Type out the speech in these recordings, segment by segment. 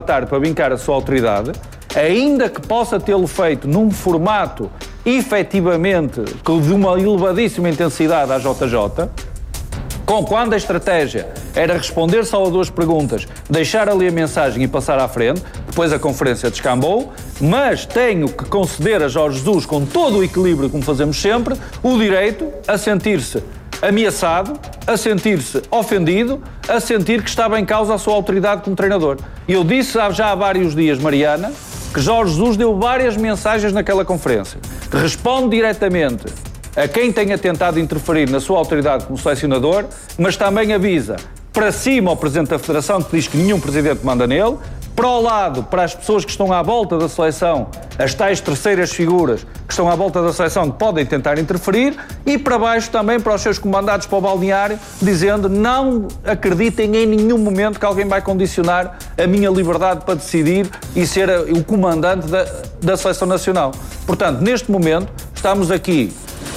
tarde para vincar a sua autoridade, ainda que possa tê-lo feito num formato efetivamente de uma elevadíssima intensidade à JJ, quando a estratégia era responder só a 2 perguntas, deixar ali a mensagem e passar à frente, depois a conferência descambou, mas tenho que conceder a Jorge Jesus, com todo o equilíbrio como fazemos sempre, o direito a sentir-se ameaçado, a sentir-se ofendido, a sentir que estava em causa a sua autoridade como treinador. E eu disse já há vários dias, Mariana, que Jorge Jesus deu várias mensagens naquela conferência. Responde diretamente a quem tenha tentado interferir na sua autoridade como selecionador, mas também avisa para cima ao Presidente da Federação, que diz que nenhum Presidente manda nele, para o lado, para as pessoas que estão à volta da seleção, as tais terceiras figuras que estão à volta da seleção que podem tentar interferir, e para baixo também para os seus comandados para o balneário, dizendo não acreditem em nenhum momento que alguém vai condicionar a minha liberdade para decidir e ser o comandante da seleção nacional. Portanto, neste momento, estamos aqui,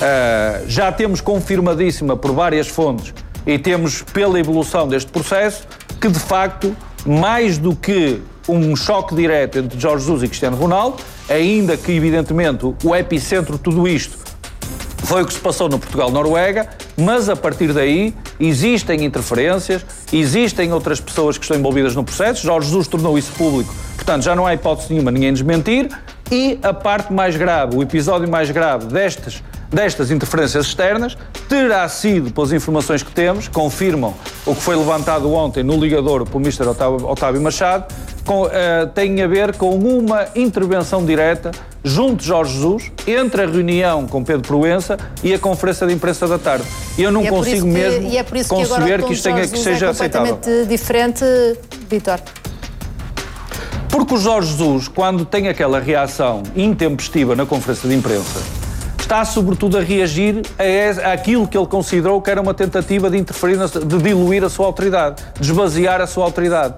já temos confirmadíssima por várias fontes e temos pela evolução deste processo que, de facto, mais do que um choque direto entre Jorge Jesus e Cristiano Ronaldo, ainda que, evidentemente, o epicentro de tudo isto foi o que se passou no Portugal-Noruega, mas a partir daí existem interferências, existem outras pessoas que estão envolvidas no processo. Jorge Jesus tornou isso público, portanto já não há hipótese nenhuma ninguém desmentir, e a parte mais grave, o episódio mais grave destas interferências externas terá sido, pelas informações que temos, confirmam o que foi levantado ontem no ligador pelo Mr. Otávio Machado, tem a ver com uma intervenção direta junto de Jorge Jesus, entre a reunião com Pedro Proença e a conferência de imprensa da tarde. Eu não consigo mesmo conceber que isto seja aceitável. Completamente diferente, Vítor. Porque o Jorge Jesus, quando tem aquela reação intempestiva na conferência de imprensa, está sobretudo a reagir àquilo que ele considerou que era uma tentativa de interferir, de diluir a sua autoridade, de esvaziar a sua autoridade.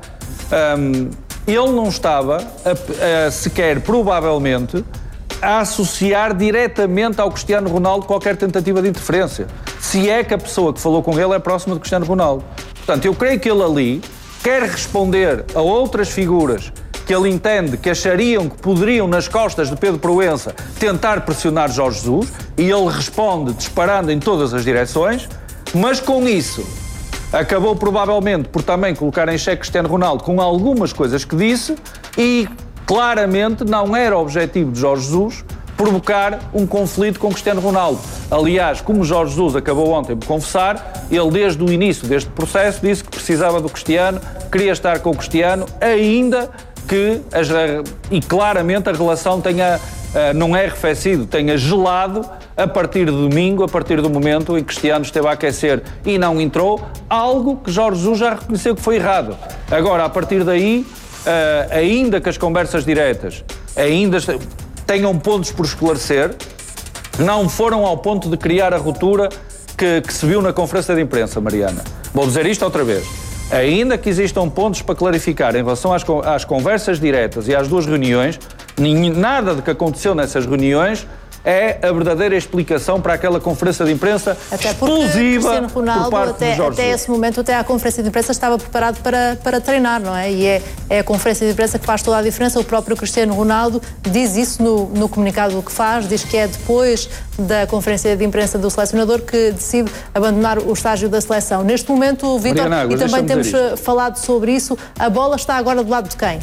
Ele não estava sequer, provavelmente, a associar diretamente ao Cristiano Ronaldo qualquer tentativa de interferência. Se é que a pessoa que falou com ele é próxima do Cristiano Ronaldo. Portanto, eu creio que ele ali quer responder a outras figuras que ele entende que achariam que poderiam, nas costas de Pedro Proença, tentar pressionar Jorge Jesus, e ele responde disparando em todas as direções, mas com isso acabou provavelmente por também colocar em xeque Cristiano Ronaldo com algumas coisas que disse, e claramente não era o objetivo de Jorge Jesus provocar um conflito com Cristiano Ronaldo. Aliás, como Jorge Jesus acabou ontem por confessar, ele desde o início deste processo disse que precisava do Cristiano, queria estar com o Cristiano, ainda que, e claramente a relação não é arrefecido, tenha gelado a partir de domingo, a partir do momento em que Cristiano esteve a aquecer e não entrou, algo que Jorge Jesus já reconheceu que foi errado. Agora, a partir daí, ainda que as conversas diretas ainda tenham pontos por esclarecer, não foram ao ponto de criar a ruptura que se viu na conferência de imprensa, Mariana. Vou dizer isto outra vez. Ainda que existam pontos para clarificar em relação às conversas diretas e às 2 reuniões, nada do que aconteceu nessas reuniões é a verdadeira explicação para aquela conferência de imprensa explosiva por parte de Jorge Jesus. Até esse momento, até a conferência de imprensa estava preparado para treinar, não é? E é a conferência de imprensa que faz toda a diferença. O próprio Cristiano Ronaldo diz isso no comunicado que faz, diz que é depois da conferência de imprensa do selecionador que decide abandonar o estágio da seleção. Neste momento, Vítor, e também temos falado sobre isso, a bola está agora do lado de quem?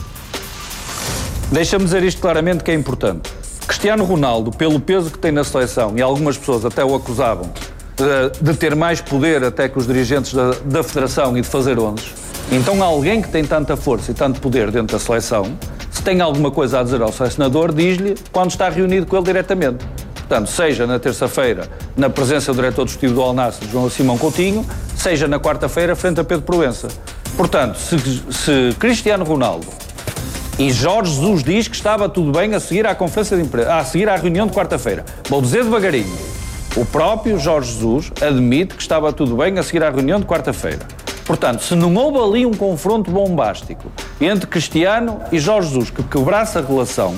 Deixa-me dizer isto claramente, que é importante. Cristiano Ronaldo, pelo peso que tem na seleção, e algumas pessoas até o acusavam de ter mais poder até que os dirigentes da Federação e de fazer 11, então alguém que tem tanta força e tanto poder dentro da seleção, se tem alguma coisa a dizer ao selecionador, diz-lhe quando está reunido com ele diretamente. Portanto, seja na terça-feira, na presença do diretor desportivo do Al Nassr, João Simão Coutinho, seja na quarta-feira, frente a Pedro Proença. Portanto, se Cristiano Ronaldo e Jorge Jesus diz que estava tudo bem a seguir à conferência de imprensa, a seguir à reunião de quarta-feira. Vou dizer devagarinho. O próprio Jorge Jesus admite que estava tudo bem a seguir à reunião de quarta-feira. Portanto, se não houve ali um confronto bombástico entre Cristiano e Jorge Jesus que quebrasse a relação,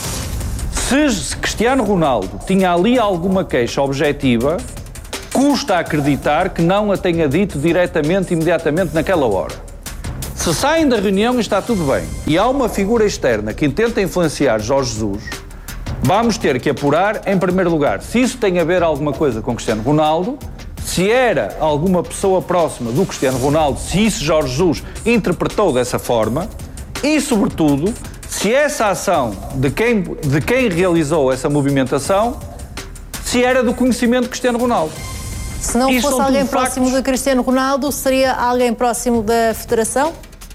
se Cristiano Ronaldo tinha ali alguma queixa objetiva, custa acreditar que não a tenha dito diretamente, imediatamente naquela hora. Se saem da reunião está tudo bem e há uma figura externa que tenta influenciar Jorge Jesus, vamos ter que apurar, em primeiro lugar, se isso tem a ver alguma coisa com Cristiano Ronaldo, se era alguma pessoa próxima do Cristiano Ronaldo, se isso Jorge Jesus interpretou dessa forma e, sobretudo, se essa ação de quem realizou essa movimentação, se era do conhecimento de Cristiano Ronaldo. Se não fosse alguém próximo de Cristiano Ronaldo, seria alguém próximo da Federação?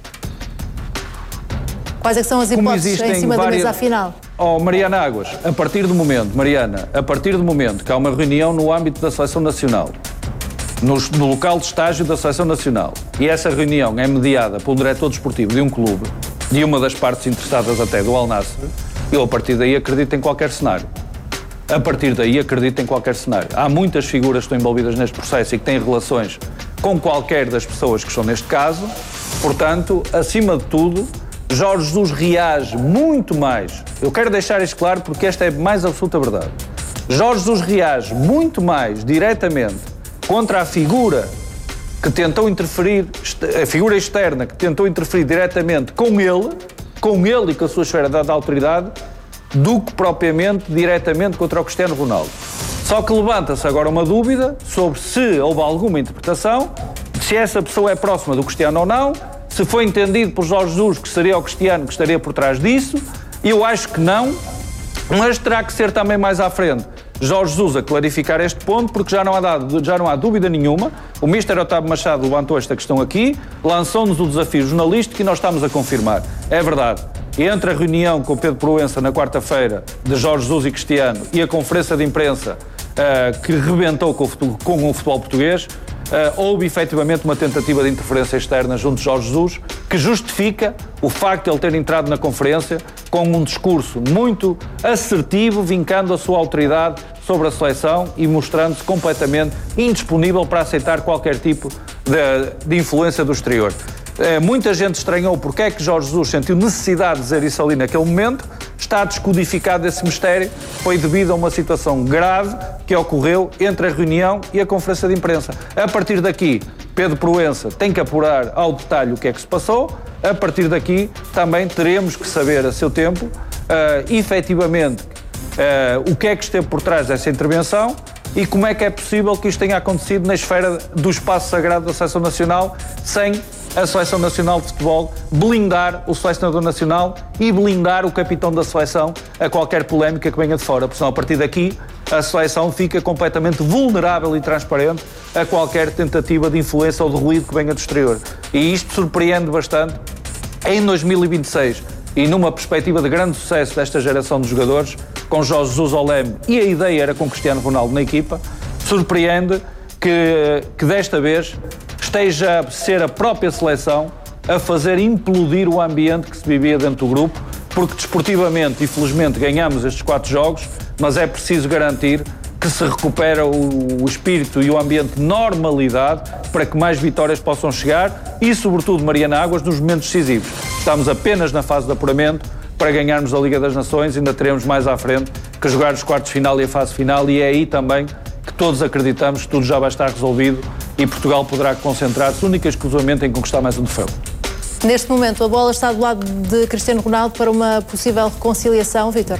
Quais é que são as hipóteses em cima da mesa afinal? Mariana Águas, a partir do momento que há uma reunião no âmbito da Seleção Nacional, no local de estágio da Seleção Nacional, e essa reunião é mediada pelo diretor desportivo de um clube, de uma das partes interessadas até do Al Nassr, eu a partir daí acredito em qualquer cenário. Há muitas figuras que estão envolvidas neste processo e que têm relações com qualquer das pessoas que estão neste caso, portanto, acima de tudo, Jorge Jesus reage muito mais, eu quero deixar isto claro porque esta é mais absoluta verdade, Jorge Jesus reage muito mais diretamente contra a figura que tentou interferir, a figura externa que tentou interferir diretamente com ele e com a sua esfera de autoridade, do que propriamente diretamente contra o Cristiano Ronaldo. Só que levanta-se agora uma dúvida sobre se houve alguma interpretação, se essa pessoa é próxima do Cristiano ou não, se foi entendido por Jorge Jesus que seria o Cristiano que estaria por trás disso. Eu acho que não, mas terá que ser também mais à frente Jorge Jesus a clarificar este ponto, porque já não há dúvida nenhuma. O Mister Otávio Machado levantou esta questão aqui, lançou-nos o desafio jornalístico e nós estamos a confirmar. É verdade. Entre a reunião com o Pedro Proença na quarta-feira de Jorge Jesus e Cristiano e a conferência de imprensa que rebentou com o futebol português, houve efetivamente uma tentativa de interferência externa junto de Jorge Jesus que justifica o facto de ele ter entrado na conferência com um discurso muito assertivo, vincando a sua autoridade sobre a seleção e mostrando-se completamente indisponível para aceitar qualquer tipo de influência do exterior. Muita gente estranhou porque é que Jorge Jesus sentiu necessidade de dizer isso ali naquele momento. Está descodificado esse mistério, foi devido a uma situação grave que ocorreu entre a reunião e a conferência de imprensa. A partir daqui, Pedro Proença tem que apurar ao detalhe o que é que se passou. A partir daqui, também teremos que saber a seu tempo, efetivamente, o que é que esteve por trás dessa intervenção e como é que é possível que isto tenha acontecido na esfera do espaço sagrado da Seleção Nacional, sem a Seleção Nacional de Futebol blindar o selecionador nacional e blindar o capitão da seleção a qualquer polémica que venha de fora, porque senão a partir daqui a seleção fica completamente vulnerável e transparente a qualquer tentativa de influência ou de ruído que venha do exterior. E isto surpreende bastante em 2026 e numa perspectiva de grande sucesso desta geração de jogadores, com Jorge Jesus ao leme e a ideia era com Cristiano Ronaldo na equipa, surpreende que desta vez esteja a ser a própria seleção a fazer implodir o ambiente que se vivia dentro do grupo, porque desportivamente, infelizmente, ganhamos estes 4 jogos, mas é preciso garantir que se recupera o espírito e o ambiente de normalidade para que mais vitórias possam chegar e, sobretudo, Mariana Águas, nos momentos decisivos. Estamos apenas na fase de apuramento para ganharmos a Liga das Nações, ainda teremos mais à frente que jogar os quartos de final e a fase final, e é aí também que todos acreditamos que tudo já vai estar resolvido e Portugal poderá concentrar-se única e exclusivamente em conquistar mais um troféu. Neste momento, a bola está do lado de Cristiano Ronaldo para uma possível reconciliação, Vítor?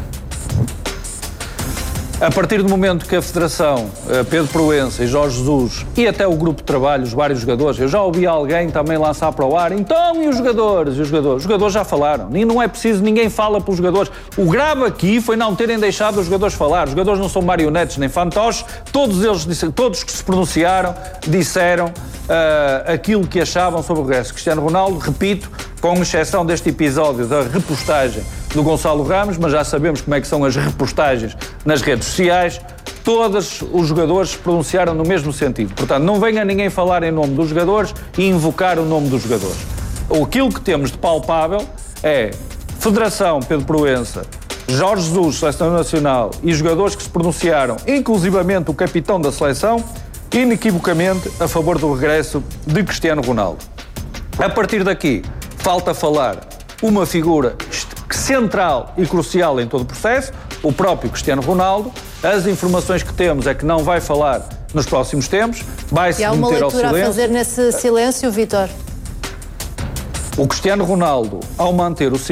A partir do momento que a Federação, Pedro Proença e Jorge Jesus e até o grupo de trabalho, os vários jogadores, eu já ouvi alguém também lançar para o ar, então e os jogadores? Os jogadores já falaram, e não é preciso, ninguém fala pelos jogadores. O grave aqui foi não terem deixado os jogadores falar. Os jogadores não são marionetes nem fantoches, todos que se pronunciaram disseram aquilo que achavam sobre o regresso de Cristiano Ronaldo, repito, com exceção deste episódio da repostagem do Gonçalo Ramos, mas já sabemos como é que são as repostagens nas redes sociais, todos os jogadores se pronunciaram no mesmo sentido. Portanto, não venha ninguém falar em nome dos jogadores e invocar o nome dos jogadores. Aquilo que temos de palpável é Federação, Pedro Proença, Jorge Jesus, Seleção Nacional e jogadores que se pronunciaram, inclusivamente o capitão da seleção, inequivocamente a favor do regresso de Cristiano Ronaldo. A partir daqui, falta falar uma figura central e crucial em todo o processo, o próprio Cristiano Ronaldo. As informações que temos é que não vai falar nos próximos tempos, vai se meter ao silêncio. E há uma leitura a fazer nesse silêncio, Vítor? O Cristiano Ronaldo, ao manter o